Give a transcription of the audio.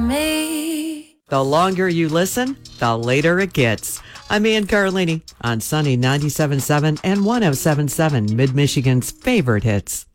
me. The longer you listen, the later it gets. I'm Ann Carlini on Sunny 97.7 and 107.7, Mid-Michigan's favorite hits.